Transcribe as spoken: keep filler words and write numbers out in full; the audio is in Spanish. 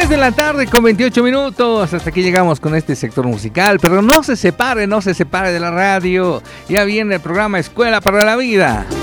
de la tarde con veintiocho minutos. Hasta aquí llegamos con este sector musical. Pero no se separe, no se separe de la radio. Ya viene el programa Escuela para la Vida.